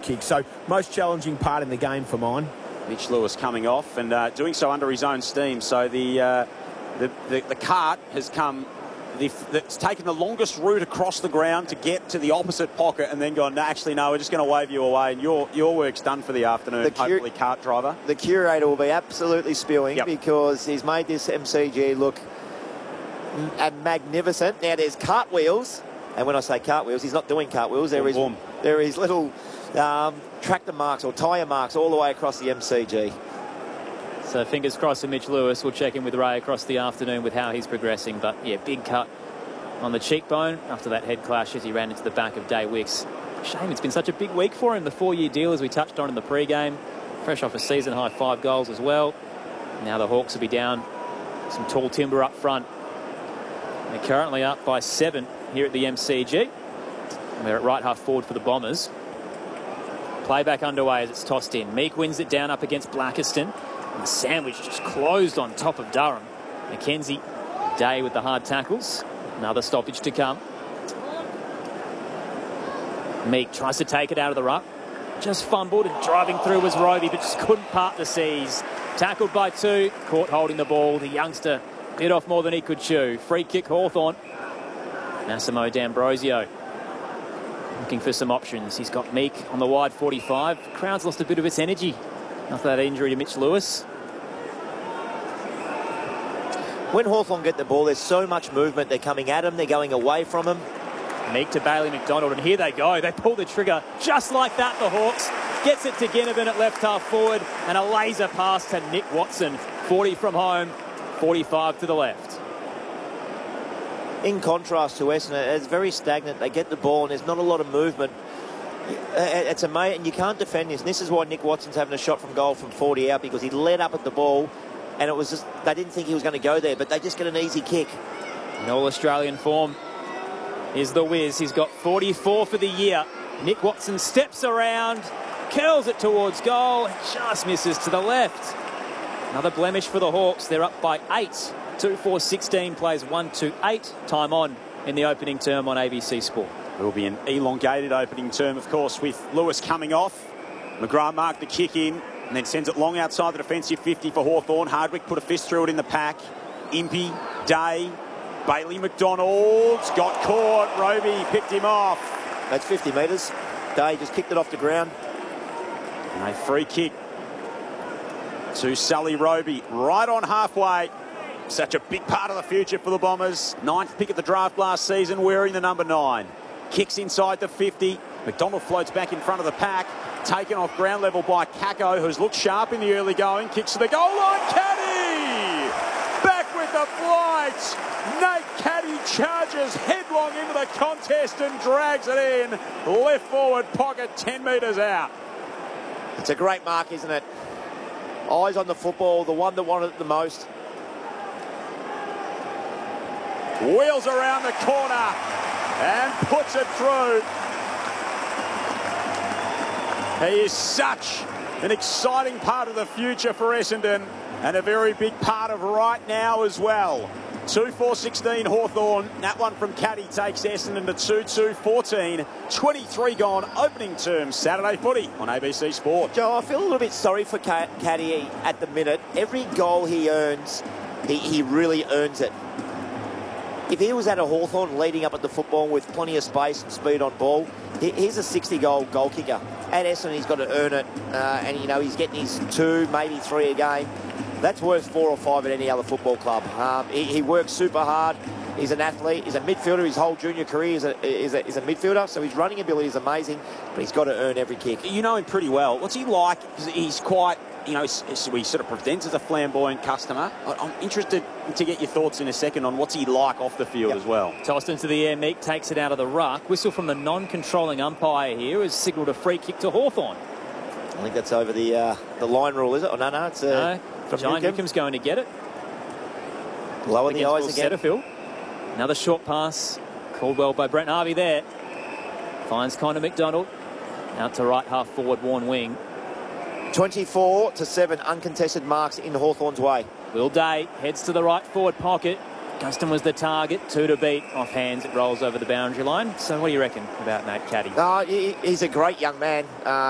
kick. So most challenging part in the game for mine. Mitch Lewis coming off and doing so under his own steam. So the cart has come. It's taken the longest route across the ground to get to the opposite pocket and then gone, no, actually, no, we're just going to wave you away. And your work's done for the afternoon, hopefully, cart driver. The curator will be absolutely spewing because he's made this MCG look magnificent. Now, there's cartwheels. And when I say cartwheels, he's not doing cartwheels. There is little tractor marks or tyre marks all the way across the MCG. So fingers crossed for Mitch Lewis. We'll check in with Ray across the afternoon with how he's progressing. But, yeah, big cut on the cheekbone after that head clash as he ran into the back of Day Wicks. Shame it's been such a big week for him. The 4-year deal, as we touched on in the pre-game. Fresh off a season-high 5 goals as well. Now the Hawks will be down some tall timber up front. They're currently up by 7 here at the MCG. And they're at right half forward for the Bombers. Playback underway as it's tossed in. Meek wins it down up against Blackiston. And the sandwich just closed on top of Durham. Mackenzie, Day with the hard tackles. Another stoppage to come. Meek tries to take it out of the ruck. Just fumbled and driving through was Roby, but just couldn't part the seas. Tackled by 2, caught holding the ball. The youngster bit off more than he could chew. Free kick Hawthorn. Massimo D'Ambrosio looking for some options. He's got Meek on the wide 45. The crowd's lost a bit of its energy after that injury to Mitch Lewis. When Hawthorn get the ball, there's so much movement. They're coming at him. They're going away from him. Meek to Bailey McDonald, and here they go. They pull the trigger just like that, the Hawks. Gets it to Ginnivan at left half forward, and a laser pass to Nick Watson. 40 from home, 45 to the left. In contrast to Essendon, it's very stagnant. They get the ball, and there's not a lot of movement. It's amazing, and you can't defend this. And this is why Nick Watson's having a shot from goal from 40 out, because he led up at the ball, and it was just, they didn't think he was going to go there, but they just get an easy kick. In all Australian form is the Wiz. He's got 44 for the year. Nick Watson steps around, curls it towards goal, and just misses to the left. Another blemish for the Hawks. They're up by 8. 2-4-16 plays 1-2-8. Time on in the opening term on ABC Sport. It will be an elongated opening term, of course, with Lewis coming off. McGrath marked the kick in and then sends it long outside the defensive 50 for Hawthorn. Hardwick put a fist through it in the pack. Impey, Day, Bailey McDonald's got caught. Roby picked him off. That's 50 metres. Day just kicked it off the ground. And a free kick to Sully Roby right on halfway. Such a big part of the future for the Bombers. 9th pick of the draft last season, wearing the number 9. Kicks inside the 50. McDonald floats back in front of the pack. Taken off ground level by Kako, who's looked sharp in the early going. Kicks to the goal line. Caddy! Back with the flight. Nate Caddy charges headlong into the contest and drags it in. Left forward pocket, 10 metres out. It's a great mark, isn't it? Eyes on the football, the one that wanted it the most. Wheels around the corner and puts it through. He is such an exciting part of the future for Essendon and a very big part of right now as well. 2-4-16 Hawthorn. That one from Caddy takes Essendon to 2-2-14. 23 gone opening term Saturday footy on ABC Sport. Joe, I feel a little bit sorry for Caddy at the minute. Every goal he earns, he really earns it. If he was at a Hawthorn leading up at the football with plenty of space and speed on ball, he's a 60-goal goal kicker. At Essendon, he's got to earn it, and you know he's getting his 2, maybe 3 a game. That's worth 4 or 5 at any other football club. He works super hard. He's an athlete. He's a midfielder. His whole junior career is a midfielder, so his running ability is amazing, but he's got to earn every kick. You know him pretty well. What's he like? He's quite, you know, we sort of presents as a flamboyant customer. I'm interested to get your thoughts in a second on what's he like off the field as well. Tossed into the air, Meek takes it out of the ruck. Whistle from the non-controlling umpire here has signalled a free kick to Hawthorn. I think that's over the line rule, is it? Oh, no, it's from John Newcomb's going to get it. Lower the eyes again. Setterfield. Another short pass. Called well by Brent Harvey there. Finds Connor McDonald. Out to right half forward, Warren Wing. 24-7 uncontested marks in Hawthorn's way. Will Day heads to the right forward pocket. Guston was the target. 2 to beat. Off hands, it rolls over the boundary line. So what do you reckon about Nate Caddy? He's a great young man.